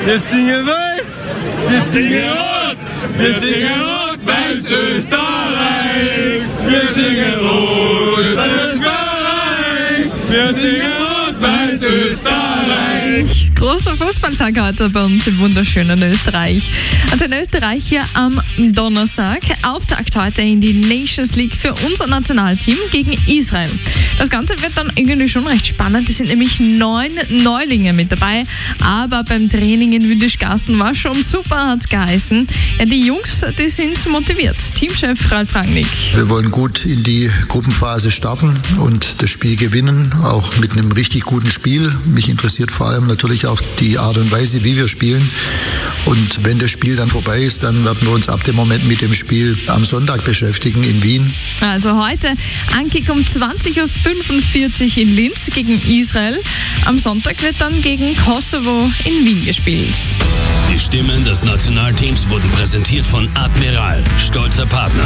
Wir singen weiß, wir singen rot, wir singen rot-weiß Österreich. Wir singen rot-weiß Österreich, wir singen rot-weiß Österreich. Großer Fußballtag heute bei uns im wunderschönen Österreich. Und in Österreich hier am Donnerstag. Auftakt heute in die Nations League für unser Nationalteam gegen Israel. Das Ganze wird dann irgendwie schon recht spannend. Es sind nämlich 9 Neulinge mit dabei. Aber beim Training in Windischgarsten war schon super, hat's geheißen. Ja, die Jungs, die sind motiviert. Teamchef Ralf Rangnick. Wir wollen gut in die Gruppenphase starten und das Spiel gewinnen, auch mit einem richtig guten Spiel. Mich interessiert vor allem natürlich auch die Art und Weise, wie wir spielen. Und wenn das Spiel dann vorbei ist, dann werden wir uns ab dem Moment mit dem Spiel am Sonntag beschäftigen in Wien. Also heute Ankick um 20.45 Uhr in Linz gegen Israel. Am Sonntag wird dann gegen Kosovo in Wien gespielt. Die Stimmen des Nationalteams wurden präsentiert von Admiral, stolzer Partner